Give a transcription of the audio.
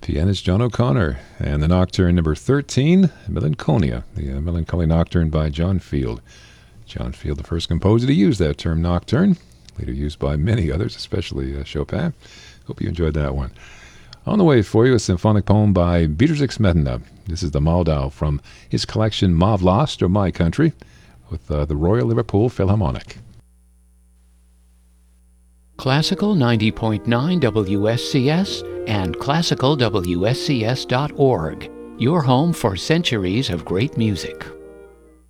Pianist John O'Connor, and the Nocturne number 13, Melancholia, the Melancholy Nocturne by John Field. John Field, the first composer to use that term nocturne, later used by many others, especially Chopin. Hope you enjoyed that one. On the way for you, a symphonic poem by Bedřich Smetana. This is the Moldau from his collection Má Vlast, or My Country, with the Royal Liverpool Philharmonic. Classical 90.9 WSCS and classicalwscs.org, your home for centuries of great music.